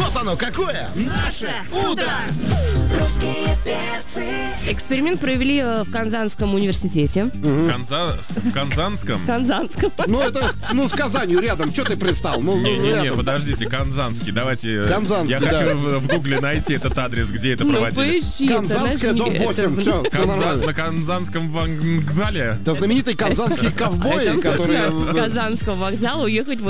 Вот оно какое! Наше утро! Русские перцы. Эксперимент провели в Казанском университете. В Казанском? Казанском. Ну, это, с Казанью рядом. Что ты пристал? Ну, Не-не-не, рядом. подождите, Казанский. Давайте. Казанский, я хочу в гугле найти этот адрес, где это Ну, проводили. поищи. Казанская, дом 8. Все, нормально. На Казанском вокзале. Это знаменитые казанские ковбои, которые... С Казанского вокзала уехать